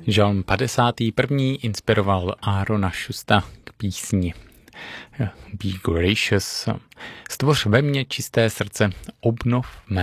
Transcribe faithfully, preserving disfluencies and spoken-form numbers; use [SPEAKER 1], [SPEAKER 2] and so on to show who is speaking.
[SPEAKER 1] Žalm padesátý první inspiroval Aarona Schusta k písni Be Gracious. Stvoř ve mně čisté srdce, obnov mé